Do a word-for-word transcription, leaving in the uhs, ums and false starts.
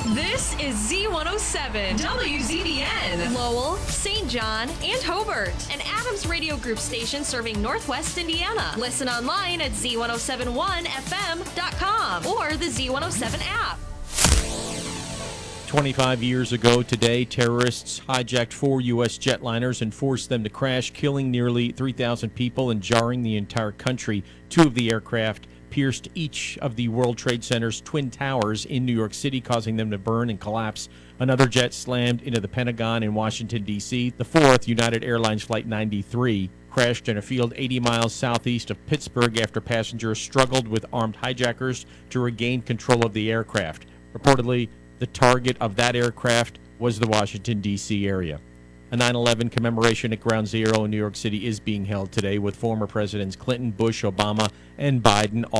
This is Z one oh seven, W Z B N, Lowell, Saint John, and Hobart, an Adams Radio Group station serving Northwest Indiana. Listen online at Z one oh seven one F M dot com or the Z one oh seven app. twenty-five years ago today, terrorists hijacked four U S jetliners and forced them to crash, killing nearly three thousand people and jarring the entire country. Two of the aircraft pierced each of the World Trade Center's twin towers in New York City, causing them to burn and collapse. Another jet slammed into the Pentagon in Washington, D C The fourth, United Airlines Flight ninety-three, crashed in a field eighty miles southeast of Pittsburgh after passengers struggled with armed hijackers to regain control of the aircraft. Reportedly, the target of that aircraft was the Washington, D C area. A nine eleven commemoration at Ground Zero in New York City is being held today with former Presidents Clinton, Bush, Obama, and Biden